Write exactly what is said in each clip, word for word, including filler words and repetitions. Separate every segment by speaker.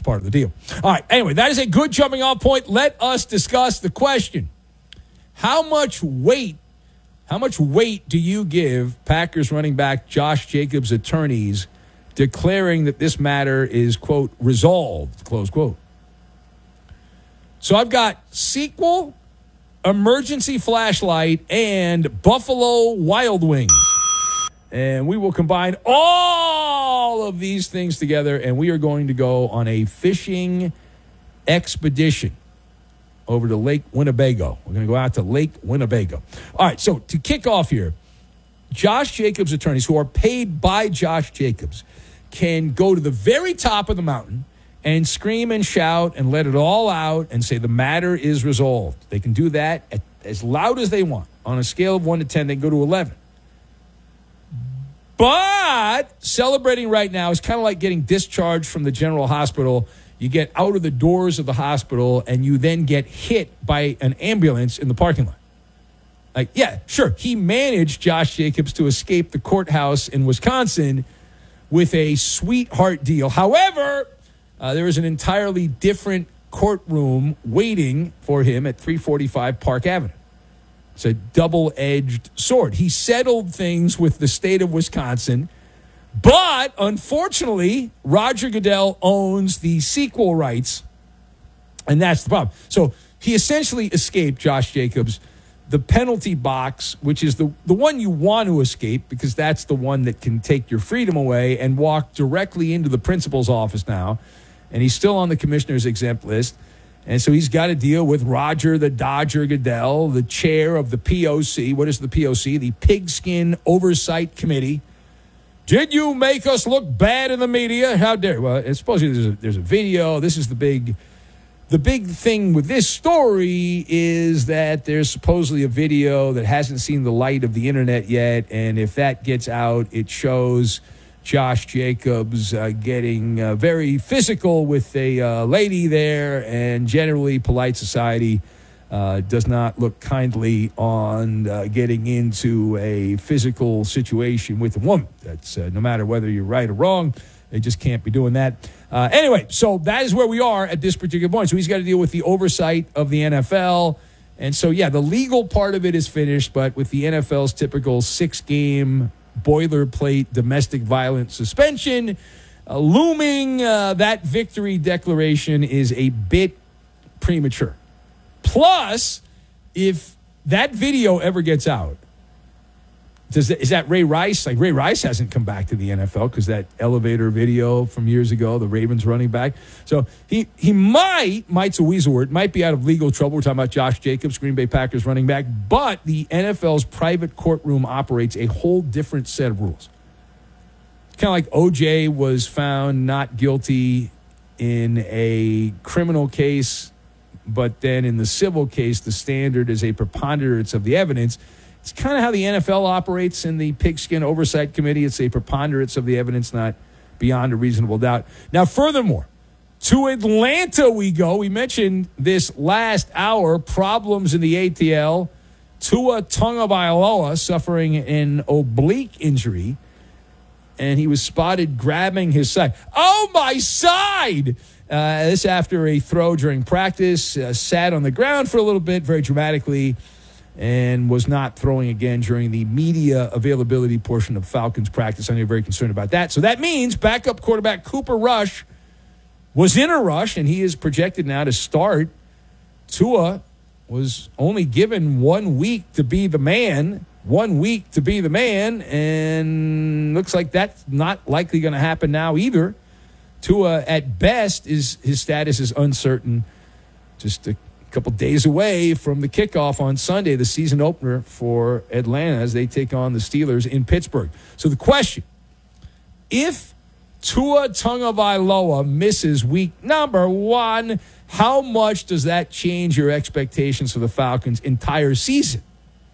Speaker 1: part of the deal. All right, anyway, that is a good jumping off point. Let us discuss the question. How much weight, how much weight do you give Packers running back Josh Jacobs' attorneys declaring that this matter is, quote, resolved, close quote? So I've got sequel, emergency flashlight, and Buffalo Wild Wings. And we will combine all of these things together, and we are going to go on a fishing expedition over to Lake Winnebago. We're going to go out to Lake Winnebago. All right, so to kick off here, Josh Jacobs' attorneys, who are paid by Josh Jacobs, can go to the very top of the mountain and scream and shout and let it all out and say the matter is resolved. They can do that at, as loud as they want. On a scale of one to ten, they go to eleven. But celebrating right now is kind of like getting discharged from the general hospital. You get out of the doors of the hospital, and you then get hit by an ambulance in the parking lot. Like, yeah, sure, he managed, Josh Jacobs, to escape the courthouse in Wisconsin with a sweetheart deal. However, uh, there is an entirely different courtroom waiting for him at three forty-five Park Avenue. It's a double-edged sword. He settled things with the state of Wisconsin, but unfortunately, Roger Goodell owns the sequel rights, and that's the problem. So he essentially escaped, Josh Jacobs, the penalty box, which is the, the one you want to escape because that's the one that can take your freedom away, and walk directly into the principal's office now. And he's still on the commissioner's exempt list. And so he's got to deal with Roger the Dodger Goodell, the chair of the P O C. What is the P O C? The Pigskin Oversight Committee. Did you make us look bad in the media? How dare you? Well, supposedly there's a, there's a video. This is the big, the big thing with this story is that there's supposedly a video that hasn't seen the light of the internet yet. And if that gets out, it shows Josh Jacobs uh, getting uh, very physical with a uh, lady there, and generally polite society uh, does not look kindly on uh, getting into a physical situation with a woman. That's uh, no matter whether you're right or wrong, they just can't be doing that. Uh, anyway, so that is where we are at this particular point. So he's got to deal with the oversight of the N F L. And so, yeah, the legal part of it is finished, but with the N F L's typical six-game boilerplate domestic violence suspension uh, looming, uh, that victory declaration is a bit premature. Plus, if that video ever gets out, does that, is that Ray Rice? Like, Ray Rice hasn't come back to the N F L because that elevator video from years ago, the Ravens running back. So he he might, might's a weasel word, might be out of legal trouble. We're talking about Josh Jacobs, Green Bay Packers running back. But the N F L's private courtroom operates a whole different set of rules. Kind of like O J was found not guilty in a criminal case, but then in the civil case, the standard is a preponderance of the evidence. It's kind of how the N F L operates in the Pigskin Oversight Committee. It's a preponderance of the evidence, not beyond a reasonable doubt. Now, furthermore, to Atlanta we go. We mentioned this last hour, problems in the A T L. Tua Tagovailoa suffering an oblique injury, and he was spotted grabbing his side. Oh, my side! Uh, this after a throw during practice, uh, sat on the ground for a little bit, very dramatically, and was not throwing again during the media availability portion of Falcons practice. I know you're very concerned about that. So that means backup quarterback Cooper Rush was in a rush, and he is projected now to start. Tua was only given one week to be the man, one week to be the man, and looks like that's not likely going to happen now either. Tua, at best, is his status is uncertain. Just a couple days away from the kickoff on Sunday, the season opener for Atlanta as they take on the Steelers in Pittsburgh. So the question, if Tua Tagovailoa misses week number one, how much does that change your expectations for the Falcons' entire season?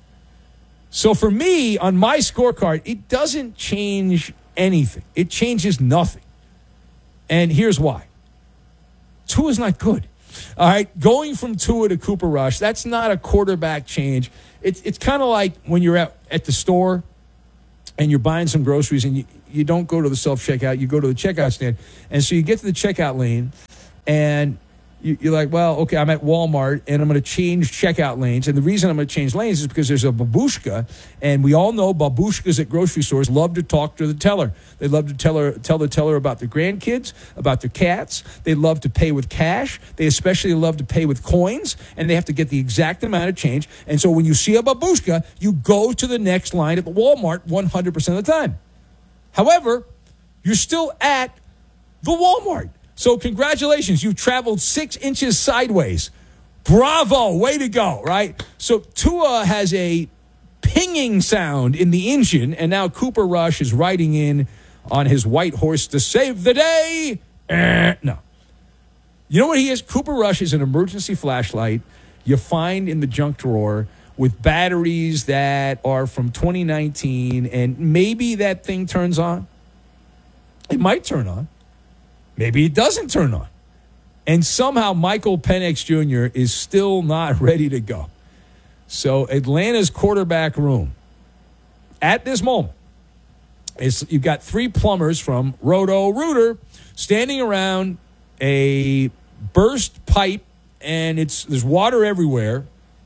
Speaker 1: So for me, on my scorecard, it doesn't change anything. It changes nothing. And here's why. Tua's not good. All right, going from Tua to Cooper Rush, that's not a quarterback change. It's it's kind of like when you're at, at the store and you're buying some groceries and you, you don't go to the self-checkout, you go to the checkout stand. And so you get to the checkout lane And you, you're like, well, okay, I'm at Walmart, and I'm going to change checkout lanes. And the reason I'm going to change lanes is because there's a babushka, and we all know babushkas at grocery stores love to talk to the teller. They love to tell her, tell the teller about their grandkids, about their cats. They love to pay with cash. They especially love to pay with coins, and they have to get the exact amount of change. And so when you see a babushka, you go to the next line at the Walmart one hundred percent of the time. However, you're still at the Walmart. So congratulations, you've traveled six inches sideways. Bravo, way to go, right? So Tua has a pinging sound in the engine, and now Cooper Rush is riding in on his white horse to save the day. Eh, no. You know what he is? Cooper Rush is an emergency flashlight you find in the junk drawer with batteries that are from twenty nineteen, and maybe that thing turns on. It might turn on. Maybe it doesn't turn on. And somehow Michael Penix Junior is still not ready to go. So Atlanta's quarterback room at this moment is you've got three plumbers from Roto-Rooter standing around a burst pipe, and it's there's water everywhere.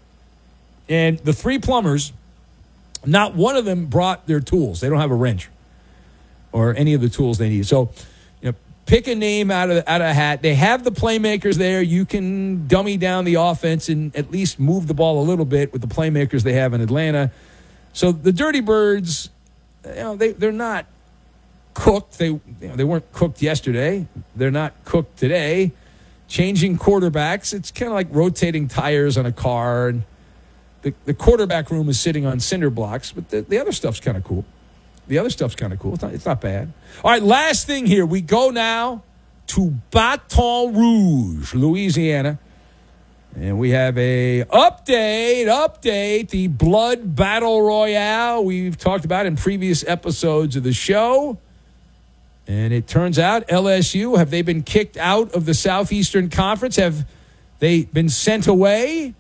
Speaker 1: And the three plumbers, not one of them brought their tools. They don't have a wrench or any of the tools they need. So, you know, pick a name out of out of a hat. They have the playmakers there. You can dummy down the offense and at least move the ball a little bit with the playmakers they have in Atlanta. So the Dirty Birds, you know, they they're not cooked. They you know, they weren't cooked yesterday. They're not cooked today. Changing quarterbacks, it's kind of like rotating tires on a car. And the the quarterback room is sitting on cinder blocks, but the, the other stuff's kind of cool. The other stuff's kind of cool. It's not, it's not bad. All right, last thing here. We go now to Baton Rouge, Louisiana. And we have a update, update, the Blood Battle Royale we've talked about in previous episodes of the show. And it turns out L S U, have they been kicked out of the Southeastern Conference? Have they been sent away?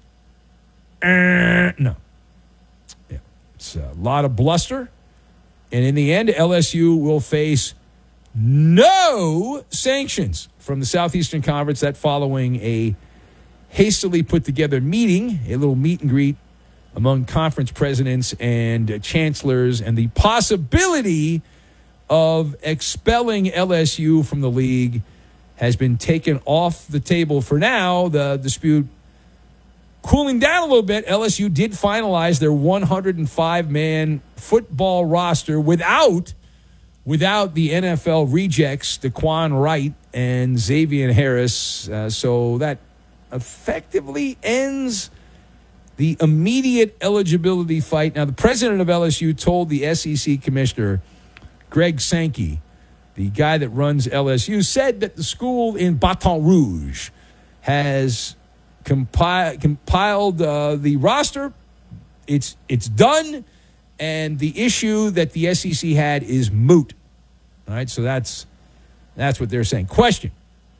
Speaker 1: Uh, no. Yeah, it's a lot of bluster. And in the end, L S U will face no sanctions from the Southeastern Conference. That following a hastily put together meeting, a little meet and greet among conference presidents and chancellors, and the possibility of expelling L S U from the league has been taken off the table for now. The dispute cooling down a little bit. L S U did finalize their one hundred five man football roster without without the N F L rejects, Daquan Wright and Xavier Harris. Uh, so that effectively ends the immediate eligibility fight. Now, the president of L S U told the S E C commissioner, Greg Sankey, the guy that runs L S U, said that the school in Baton Rouge has Compi- compiled uh, the roster. It's it's done, and the issue that the S E C had is moot. All right, so that's that's what they're saying. Question: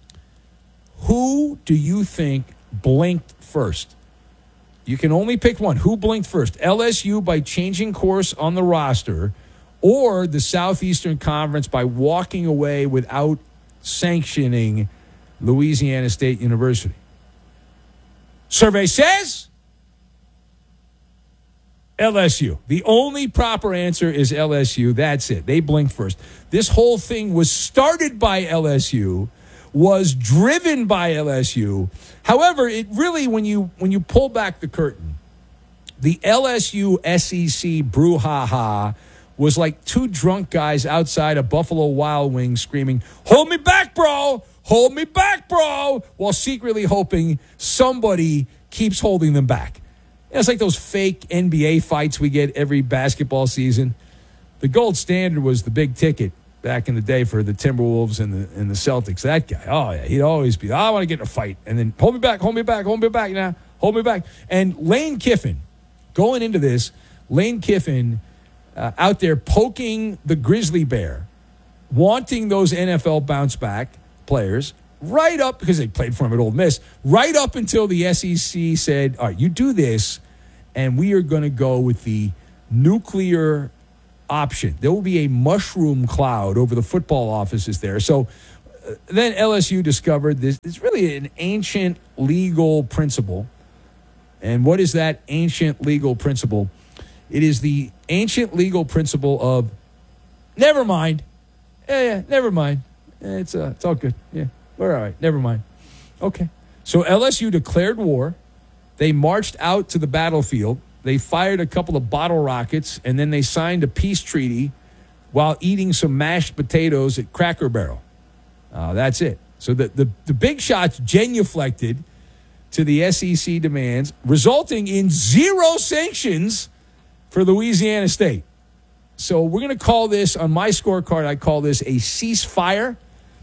Speaker 1: who do you think blinked first? You can only pick one. Who blinked first? L S U by changing course on the roster, or the Southeastern Conference by walking away without sanctioning Louisiana State University? Survey says L S U. The only proper answer is L S U. That's it. They blinked first. This whole thing was started by L S U, was driven by L S U. However, it really, when you when you pull back the curtain, the L S U S E C brouhaha was like two drunk guys outside a Buffalo Wild Wings screaming, "Hold me back, bro! Hold me back, bro!" while secretly hoping somebody keeps holding them back. It's like those fake N B A fights we get every basketball season. The gold standard was the big ticket back in the day for the Timberwolves and the and the Celtics. That guy, oh, yeah, he'd always be, I want to get in a fight. And then, hold me back, hold me back, hold me back now, hold me back. And Lane Kiffin, going into this, Lane Kiffin uh, out there poking the grizzly bear, wanting those N F L bounce back players, right up, because they played for him at Ole Miss, right up until the S E C said, all right, you do this, and we are going to go with the nuclear option. There will be a mushroom cloud over the football offices there. So then L S U discovered this. It's really an ancient legal principle. And what is that ancient legal principle? It is the ancient legal principle of never mind. Yeah, yeah, never mind. It's uh, it's all good. Yeah, we're all right. Never mind. Okay. So L S U declared war. They marched out to the battlefield. They fired a couple of bottle rockets, and then they signed a peace treaty while eating some mashed potatoes at Cracker Barrel. Uh, that's it. So the, the, the big shots genuflected to the S E C demands, resulting in zero sanctions for Louisiana State. So we're going to call this, on my scorecard, I call this a ceasefire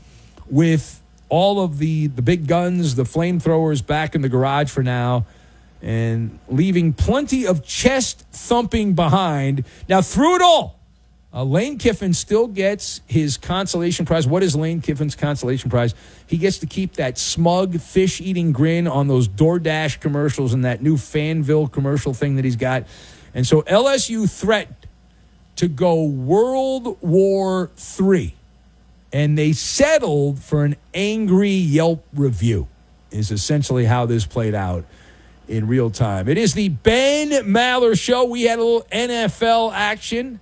Speaker 1: with all of the, the big guns, the flamethrowers back in the garage for now, and leaving plenty of chest thumping behind. Now, through it all, uh, Lane Kiffin still gets his consolation prize. What is Lane Kiffin's consolation prize? He gets to keep that smug fish-eating grin on those DoorDash commercials and that new Fanville commercial thing that he's got. And so L S U threatened to go World War Three, and they settled for an angry Yelp review, is essentially how this played out in real time. It is the Ben Maller Show. We had a little N F L action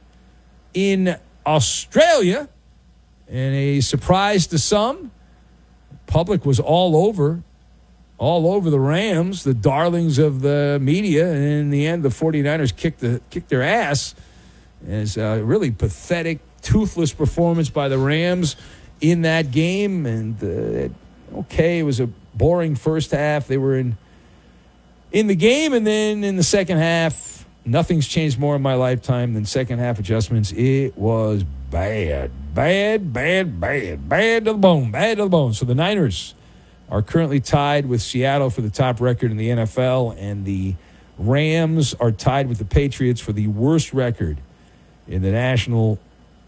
Speaker 1: in Australia, and a surprise to some, public was all over, all over the Rams, the darlings of the media, and in the end, the 49ers kicked, the, kicked their ass. It's a really pathetic, toothless performance by the Rams in that game, and uh, okay, it was a boring first half. They were in in the game, and then in the second half, nothing's changed more in my lifetime than second half adjustments. It was bad, bad, bad, bad, bad to the bone, bad to the bone. So the Niners are currently tied with Seattle for the top record in the N F L, and the Rams are tied with the Patriots for the worst record in the National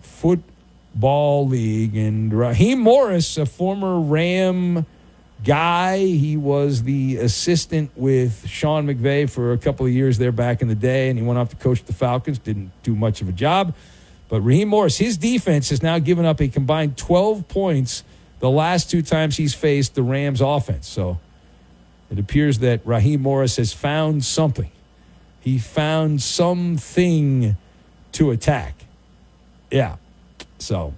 Speaker 1: Football League. And Raheem Morris, a former Ram guy, he was the assistant with Sean McVay for a couple of years there back in the day, and he went off to coach the Falcons. Didn't do much of a job. But Raheem Morris, his defense has now given up a combined twelve points the last two times he's faced the Rams offense. So it appears that Raheem Morris has found something. He found something to attack. Yeah. So,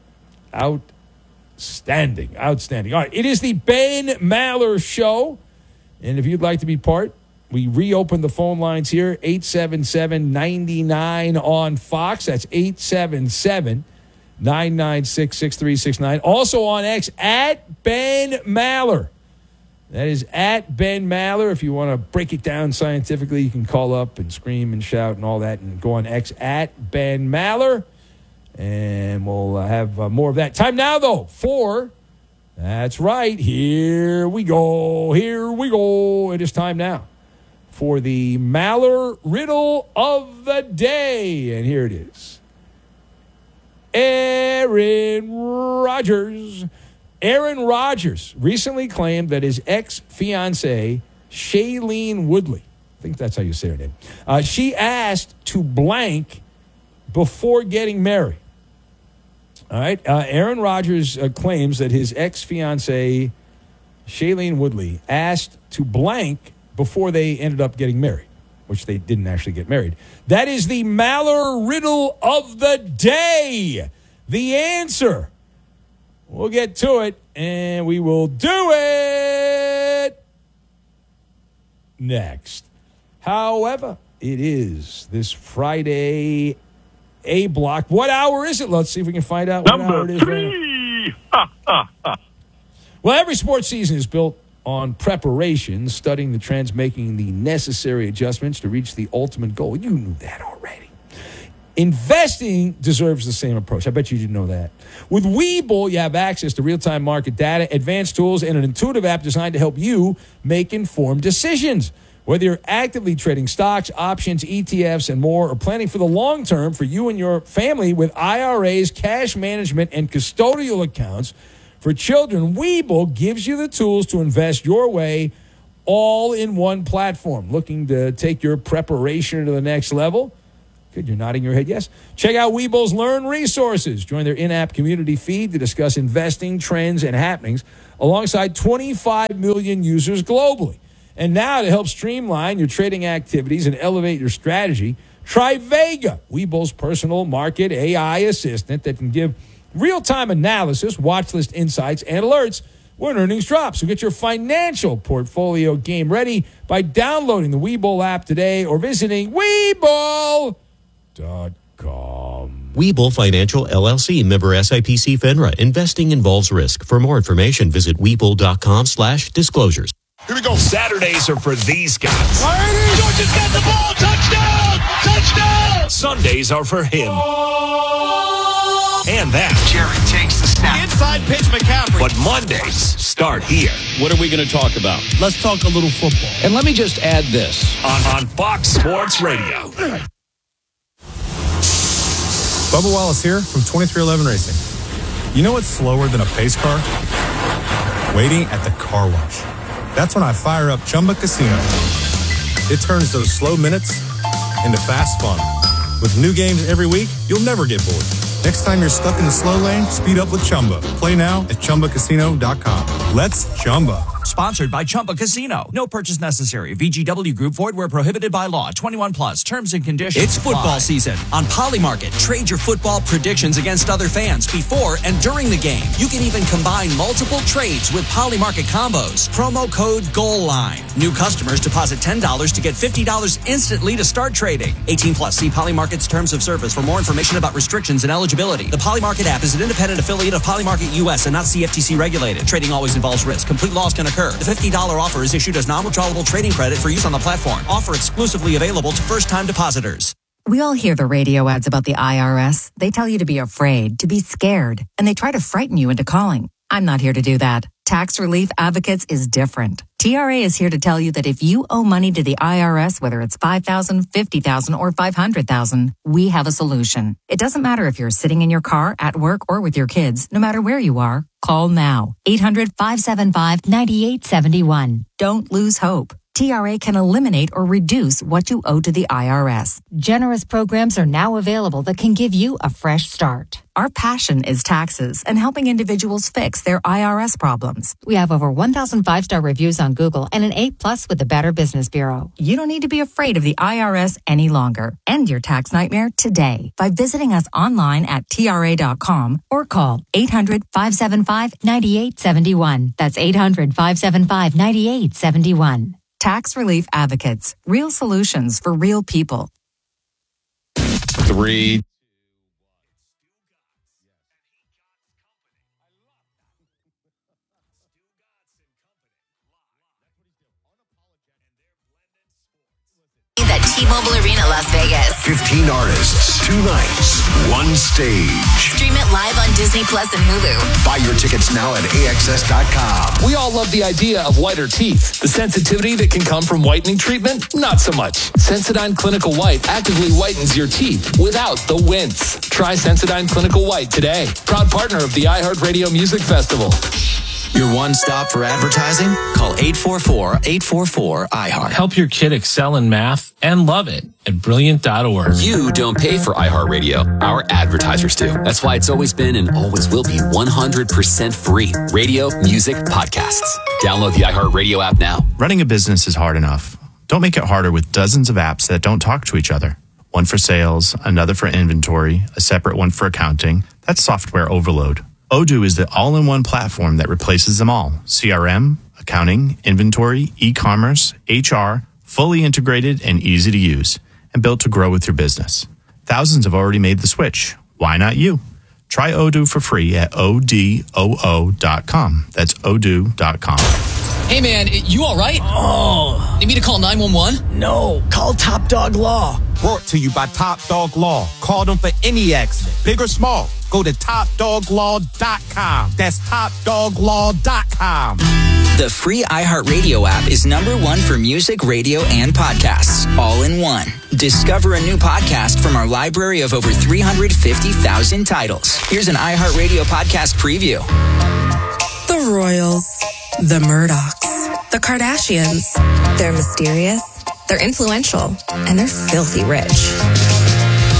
Speaker 1: outstanding. Outstanding. All right. It is the Ben Maller Show. And if you'd like to be part, we reopen the phone lines here. eight seven seven, nine nine on Fox. That's eight seven seven, nine nine six, six three six nine. Also on X, at Ben Maller. That is at Ben Maller. If you want to break it down scientifically, you can call up and scream and shout and all that, and go on X at Ben Maller. And we'll uh, have uh, more of that. Time now, though, for, that's right, here we go, here we go. It is time now for the Maller Riddle of the Day. And here it is. Aaron Rodgers. Aaron Rodgers recently claimed that his ex-fiancée, Shailene Woodley, I think that's how you say her name, uh, she asked to blank before getting married. All right. Uh, Aaron Rodgers uh, claims that his ex-fiancée, Shailene Woodley, asked to blank before they ended up getting married, which they didn't actually get married. That is the Maller Riddle of the Day. The answer. We'll get to it, and we will do it next. However, it is this Friday A block. What hour is it? Let's see if we can find out what
Speaker 2: Number
Speaker 1: hour it is.
Speaker 2: three.
Speaker 1: Right. Well, every sports season is built on preparation, studying the trends, making the necessary adjustments to reach the ultimate goal. You knew that already. Investing deserves the same approach. I bet you didn't know that. With Webull, you have access to real-time market data, advanced tools, and an intuitive app designed to help you make informed decisions. Whether you're actively trading stocks, options, E T Fs, and more, or planning for the long term for you and your family with I R As, cash management, and custodial accounts for children, Webull gives you the tools to invest your way all in one platform. Looking to take your preparation to the next level? Good, you're nodding your head yes. Check out Webull's Learn Resources. Join their in-app community feed to discuss investing, trends, and happenings alongside twenty-five million users globally. And now to help streamline your trading activities and elevate your strategy, try Vega, Webull's personal market A I assistant that can give real-time analysis, watch list insights, and alerts when earnings drop. So get your financial portfolio game ready by downloading the Webull app today or visiting Webull dot com.
Speaker 2: Webull Financial, L L C, member S I P C FINRA. Investing involves risk. For more information, visit Webull.com slash disclosures.
Speaker 3: Here we go. Saturdays are for these guys.
Speaker 4: Georgia's got the ball. Touchdown! Touchdown!
Speaker 3: Sundays are for him. And that.
Speaker 4: Jerry takes the snap. Inside pitch, McCaffrey.
Speaker 3: But Mondays start here.
Speaker 5: What are we going to talk about?
Speaker 6: Let's talk a little football.
Speaker 5: And let me just add this.
Speaker 3: On, on Fox Sports Radio.
Speaker 7: Bubba Wallace here from twenty-three eleven Racing. You know what's slower than a pace car? Waiting at the car wash. That's when I fire up Chumba Casino. It turns those slow minutes into fast fun. With new games every week, you'll never get bored. Next time you're stuck in the slow lane, speed up with Chumba. Play now at Chumba Casino dot com. Let's Chumba.
Speaker 8: Sponsored by Chumba Casino. No purchase necessary. V G W Group. Void where prohibited by law. twenty-one plus. Terms and conditions
Speaker 9: It's football
Speaker 8: apply.
Speaker 9: season on Polymarket. Trade your football predictions against other fans before and during the game. You can even combine multiple trades with Polymarket combos. Promo code GOALLINE. New customers deposit ten dollars to get fifty dollars instantly to start trading. eighteen plus. See Polymarket's terms of service for more information about restrictions and eligibility. The Polymarket app is an independent affiliate of Polymarket U S and not C F T C regulated. Trading always involves risk. Complete loss can occur. The fifty dollars offer is issued as non-withdrawable trading credit for use on the platform. Offer exclusively available to first-time depositors.
Speaker 10: We all hear the radio ads about the I R S. They tell you to be afraid, to be scared, and they try to frighten you into calling. I'm not here to do that. Tax Relief Advocates is different. T R A is here to tell you that if you owe money to the I R S, whether it's five thousand dollars, fifty thousand dollars, or five hundred thousand dollars, we have a solution. It doesn't matter if you're sitting in your car, at work, or with your kids. No matter where you are, call now. eight hundred, five seven five, nine eight seven one. Don't lose hope. T R A can eliminate or reduce what you owe to the I R S. Generous programs are now available that can give you a fresh start. Our passion is taxes and helping individuals fix their I R S problems. We have over one thousand five-star reviews on Google and an A plus with the Better Business Bureau. You don't need to be afraid of the I R S any longer. End your tax nightmare today by visiting us online at T R A dot com or call eight hundred, five seven five, nine eight seven one. That's eight hundred, five seven five, nine eight seven one. Tax Relief Advocates. Real solutions for real people.
Speaker 5: Three.
Speaker 11: At T-Mobile Arena, Las Vegas.
Speaker 3: fifteen artists, two nights, one stage.
Speaker 11: Stream it live on Disney Plus and Hulu.
Speaker 3: Buy your tickets now at A X S dot com.
Speaker 12: We all love the idea of whiter teeth. The sensitivity that can come from whitening treatment? Not so much. Sensodyne Clinical White actively whitens your teeth without the wince. Try Sensodyne Clinical White today. Proud partner of the iHeartRadio Music Festival.
Speaker 13: Your one stop for advertising? Call eight four four, eight four four, I heart.
Speaker 14: Help your kid excel in math and love it at brilliant dot org.
Speaker 15: You don't pay for iHeartRadio. Our advertisers do. That's why it's always been and always will be one hundred percent free. Radio, music, podcasts. Download the iHeartRadio app now.
Speaker 16: Running a business is hard enough. Don't make it harder with dozens of apps that don't talk to each other. One for sales, another for inventory, a separate one for accounting. That's software overload. Odoo is the all-in-one platform that replaces them all. C R M, accounting, inventory, e-commerce, H R, fully integrated and easy to use, and built to grow with your business. Thousands have already made the switch. Why not you? Try Odoo for free at O D O O dot com. That's odoo dot com.
Speaker 17: Hey, man, you all right?
Speaker 18: Oh.
Speaker 17: Need me to call nine one one?
Speaker 18: No, call Top Dog Law.
Speaker 19: Brought to you by Top Dog Law. Call them for any accident, big or small. Go to top dog law dot com. That's top dog law dot com.
Speaker 13: The free iHeartRadio app is number one for music, radio, and podcasts, all in one. Discover a new podcast from our library of over three hundred fifty thousand titles. Here's an iHeartRadio podcast preview.
Speaker 20: The Royals, the Murdochs, the Kardashians. They're mysterious, they're influential, and they're filthy rich.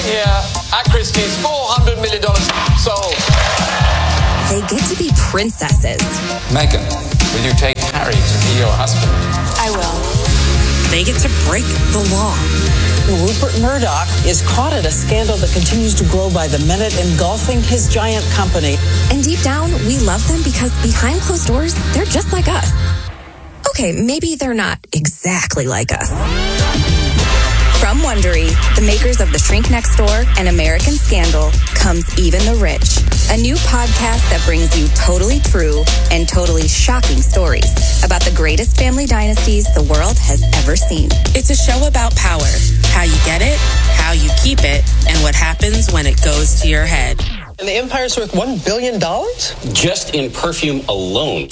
Speaker 6: here at Christie's, four hundred million dollars sold.
Speaker 21: They get to be princesses.
Speaker 6: Meghan, will you take Harry to be your husband?
Speaker 21: I will. They get to break the law.
Speaker 22: Rupert Murdoch is caught in a scandal that continues to grow by the minute, engulfing his giant company.
Speaker 21: And deep down, we love them because behind closed doors, they're just like us. Okay, maybe they're not exactly like us. From Wondery, the makers of The Shrink Next Door and American Scandal, comes Even the Rich, a new podcast that brings you totally true and totally shocking stories about the greatest family dynasties the world has ever seen.
Speaker 20: It's a show about power, how you get it, how you keep it, and what happens when it goes to your head.
Speaker 22: And the empire's worth one billion dollars?
Speaker 15: Just in perfume alone.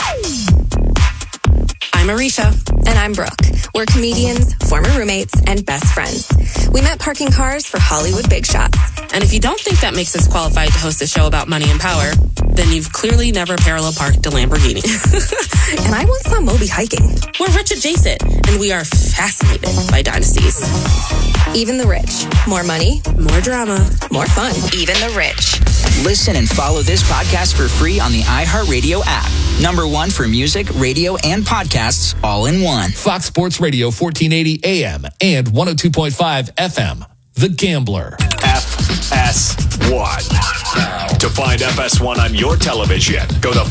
Speaker 21: I'm Arisha. And I'm Brooke. We're comedians, former roommates, and best friends. We met parking cars for Hollywood big shots.
Speaker 20: And if you don't think that makes us qualified to host a show about money and power, then you've clearly never parallel parked a Lamborghini.
Speaker 21: And I once saw Moby hiking.
Speaker 20: We're rich adjacent, and we are fascinated by dynasties.
Speaker 21: Even the Rich. More money,
Speaker 20: more drama,
Speaker 21: more fun. Even the Rich.
Speaker 13: Listen and follow this podcast for free on the iHeartRadio app. Number one for music, radio, and podcasts all in one.
Speaker 12: Fox Sports Radio, fourteen eighty A M and one oh two point five F M. The Gambler.
Speaker 3: F S one. To find F S one on your television, go to